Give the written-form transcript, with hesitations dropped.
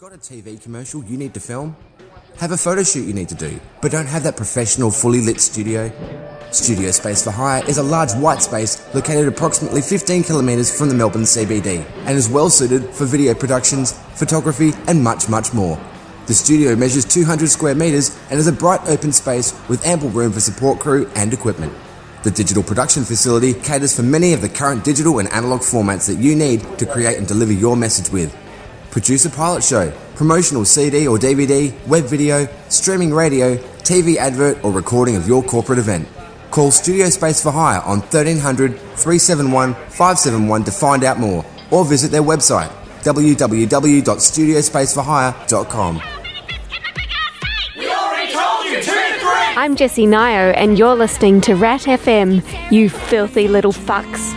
Got a TV commercial you need to film? Have a photo shoot you need to do, but don't have that professional, fully lit studio? Studio Space for Hire is a large white space located approximately 15 kilometres from the Melbourne CBD and is well suited for video productions, photography and much, much more. The studio measures 200 square metres and is a bright open space with ample room for support crew and equipment. The digital production facility caters for many of the current digital and analogue formats that you need to create and deliver your message with. Produce a pilot show, promotional CD or DVD, web video, streaming radio, TV advert or recording of your corporate event. Call Studio Space for Hire on 1300 371 571 to find out more, or visit their website www.studiospaceforhire.com. I'm Jessie Nio and you're listening to Rat FM, you filthy little fucks.